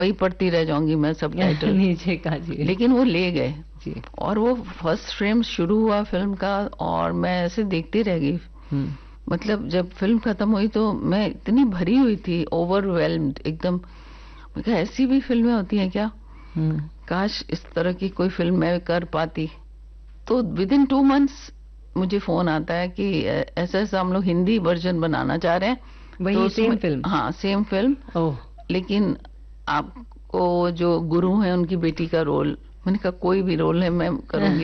वही पढ़ती रह जाऊंगी मैं सब टाइटल नीचे का जी। लेकिन वो ले गए जी। और वो फर्स्ट फ्रेम शुरू हुआ फिल्म का और मैं ऐसे देखती रह गई। मतलब जब फिल्म खत्म हुई तो मैं इतनी भरी हुई थी, ओवरवेल्म्ड एकदम। मैं कहा ऐसी भी फिल्में होती हैं क्या, काश इस तरह की कोई फिल्म मैं कर पाती। तो विद इन 2 मंथ्स मुझे फोन आता है कि ऐसा ऐसा हम लोग हिंदी वर्जन बनाना चाह रहे हैं। वही तो सेम फिल्म? हाँ सेम फिल्म। ओह। लेकिन आपको जो गुरु है उनकी बेटी का रोल। मैंने कहा कोई भी रोल है मैं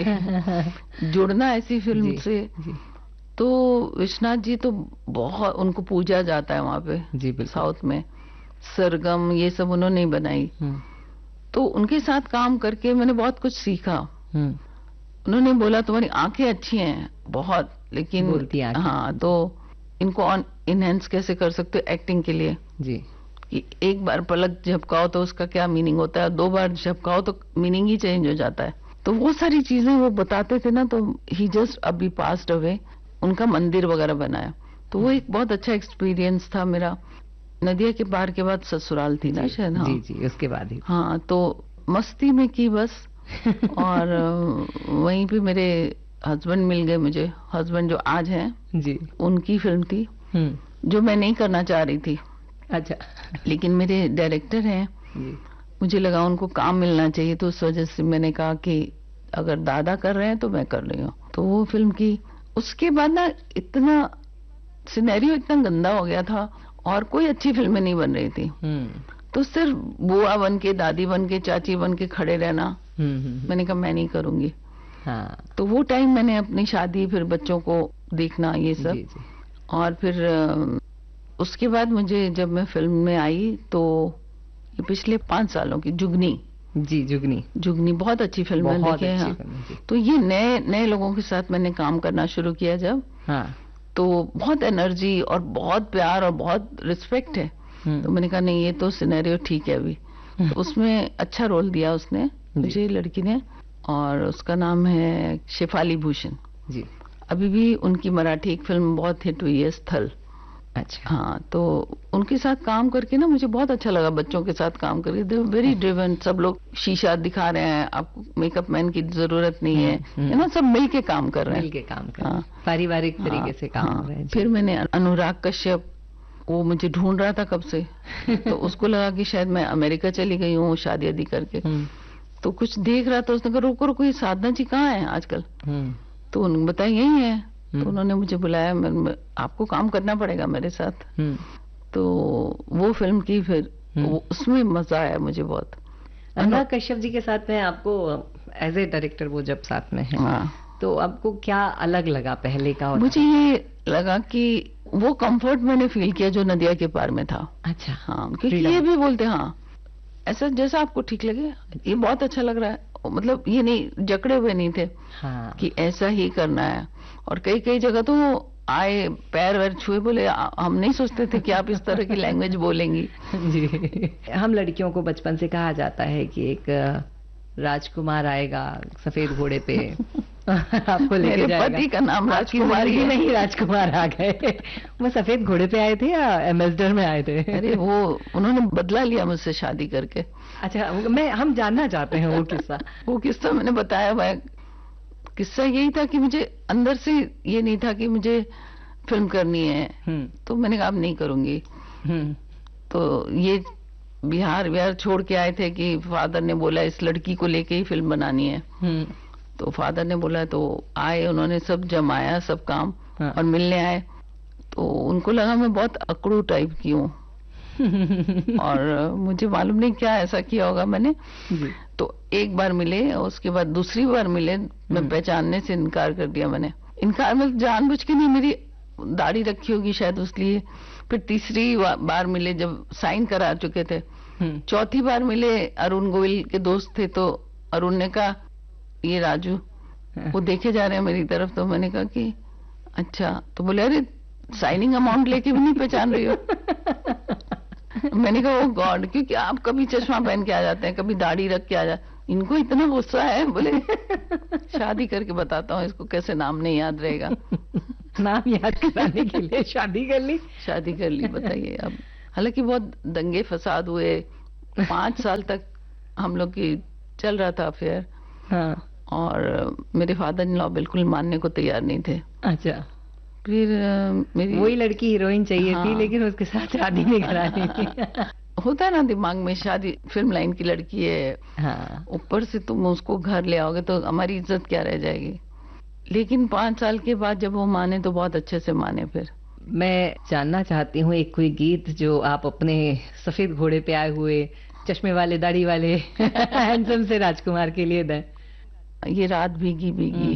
करूंगी। जुड़ना ऐसी फिल्म जी, से जी। तो विश्वनाथ जी तो बहुत उनको पूजा जाता है वहां पे जी बिल्कुल। साउथ में। सरगम ये सब उन्होंने ही बनाई। तो उनके साथ काम करके मैंने बहुत कुछ सीखा। उन्होंने बोला तुम्हारी आंखें अच्छी हैं बहुत, लेकिन बोलती आंखें। हाँ तो इनको इनहेंस कैसे कर सकते हो एक्टिंग के लिए जी। कि एक बार पलक झपकाओ तो उसका क्या मीनिंग होता है, 2 बार झपकाओ तो मीनिंग ही चेंज हो जाता है। तो वो सारी चीजें वो बताते थे ना। तो ही जस्ट अभी पास्ड अवे, उनका मंदिर वगैरह बनाया। तो वो एक बहुत अच्छा एक्सपीरियंस था मेरा। नदिया के पार के बाद ससुराल थी ना शायद। हाँ जी जी, उसके बाद ही। हाँ तो मस्ती में की बस। और वहीं पे मेरे हस्बैंड मिल गए मुझे, हस्बैंड जो आज हैं जी। उनकी फिल्म थी जो मैं नहीं करना चाह रही थी। अच्छा। लेकिन मेरे डायरेक्टर हैं, मुझे लगा उनको काम मिलना चाहिए, तो उस वजह से मैंने कहा कि अगर दादा कर रहे हैं तो मैं कर रही हूँ। तो वो फिल्म की। उसके बाद ना इतना सिनेरियो इतना गंदा हो गया था और कोई अच्छी फिल्में नहीं बन रही थी। तो सिर्फ बुआ बन के, दादी बन के, चाची बन के खड़े रहना। मैंने कहा मैं नहीं करूंगी। हाँ। तो वो टाइम मैंने अपनी शादी, फिर बच्चों को देखना, ये सब। जी, जी। और फिर उसके बाद मुझे जब मैं फिल्म में आई तो ये पिछले 5 सालों की जुगनी। जी जुगनी। जुगनी बहुत अच्छी फिल्म है, बहुत अच्छी फिल्म है। तो ये नए नए लोगों के साथ मैंने काम करना शुरू किया जब। हाँ। तो बहुत एनर्जी और बहुत प्यार और बहुत रिस्पेक्ट है। तो मैंने कहा नहीं ये तो सिनेरियो ठीक है अभी। तो उसमें अच्छा रोल दिया उसने मुझे, लड़की ने, और उसका नाम है शेफाली भूषण जी। अभी भी उनकी मराठी एक फिल्म बहुत हिट हुई है, स्थल। अच्छा। हाँ तो उनके साथ काम करके ना मुझे बहुत अच्छा लगा। बच्चों के साथ काम करके, दे वेरी ड्रिवन। सब लोग शीशा दिखा रहे हैं, आपको मेकअप मैन की जरूरत नहीं है ना, सब मिल के काम कर रहे हैं, मिल के काम कर रहे हैं, पारिवारिक तरीके से काम कर रहे हैं। फिर मैंने अनुराग कश्यप, वो मुझे ढूंढ रहा था कब से। तो उसको लगा कि शायद मैं अमेरिका चली गई हूँ शादी आदि करके। तो कुछ देख रहा था, उसने कहा रुको रुको ये साधना जी कहाँ है आजकल। तो उन्होंने बताया यही है। तो उन्होंने मुझे बुलाया, आपको काम करना पड़ेगा मेरे साथ। तो वो फिल्म की फिर उसमें मजा आया मुझे बहुत। अनुराग कश्यप जी के साथ में आपको एज ए डायरेक्टर वो जब साथ में है, तो आपको क्या अलग लगा पहले का? और मुझे ये लगा कि वो कंफर्ट मैंने फील किया जो नदिया के पार में था। अच्छा। हाँ क्योंकि ये भी बोलते हाँ ऐसा जैसा आपको ठीक लगे, ये बहुत अच्छा लग रहा है। मतलब ये नहीं जकड़े हुए नहीं थे। हाँ। कि ऐसा ही करना है। और कई कई जगह तो आए पैर वैर छुए, बोले हम नहीं सोचते थे कि आप इस तरह की लैंग्वेज बोलेंगी। जी। हम लड़कियों को बचपन से कहा जाता है कि एक राजकुमार आएगा सफेद घोड़े पे आपको लेके जाएगा। पति का नाम राजकुमार ही नहीं, राजकुमार आ गए। वो सफेद घोड़े पे आए थे या एम्बेसडर में आए थे? अरे वो उन्होंने बदला लिया मुझसे शादी करके। अच्छा, हम जानना चाहते हैं वो किस्सा। वो किस्सा मैंने बताया हुआ है। किस्सा यही था कि मुझे अंदर से ये नहीं था कि मुझे फिल्म करनी है। तो मैंने कहा अब नहीं करूंगी। तो ये बिहार छोड़ के आए थे कि फादर ने बोला इस लड़की को लेके ही फिल्म बनानी है। तो फादर ने बोला, तो आए, उन्होंने सब जमाया सब काम। हाँ। और मिलने आए तो उनको लगा मैं बहुत अकड़ू टाइप की हूँ। और मुझे मालूम नहीं क्या ऐसा किया होगा मैंने। तो एक बार मिले, उसके बाद दूसरी बार मिले, मैं पहचानने से इनकार कर दिया मैंने। इनकार में जानबूझ के नहीं, मेरी दाढ़ी रखी होगी शायद उसलिए। फिर तीसरी बार मिले जब साइन करा चुके थे। चौथी बार मिले, अरुण गोविल के दोस्त थे, तो अरुण ने कहा ये राजू, वो देखे जा रहे हैं मेरी तरफ। तो मैंने कहा कि अच्छा। तो बोले अरे साइनिंग अमाउंट लेके भी नहीं पहचान रही हो। मैंने कहा ओ गॉड, क्योंकि आप कभी चश्मा पहन के आ जाते हैं, कभी दाढ़ी रख के आ जाते, इनको इतना गुस्सा है। बोले शादी करके बताता हूँ इसको कैसे नाम नहीं याद रहेगा। नाम याद कराने के लिए शादी कर ली। शादी कर ली, बताइए अब। हालांकि बहुत दंगे फसाद हुए, 5 साल तक हम लोग की चल रहा था अफेयर। हाँ। और मेरे फादर इन लॉ बिल्कुल मानने को तैयार नहीं थे। अच्छा। फिर मेरी वही लड़की हीरोइन चाहिए थी, लेकिन उसके साथ शादी नहीं करानी। होता है ना दिमाग में, शादी फिल्म लाइन की लड़की है, हाँ। ऊपर से तुम उसको घर ले आओगे तो हमारी इज्जत क्या रह जाएगी। लेकिन 5 साल के बाद जब वो माने तो बहुत अच्छे से माने। फिर मैं जानना चाहती हूँ एक कोई गीत जो आप अपने सफेद घोड़े पे आए हुए चश्मे वाले दाढ़ी वाले हैंडसम से राजकुमार के लिए दें। ये रात भीगी भीगी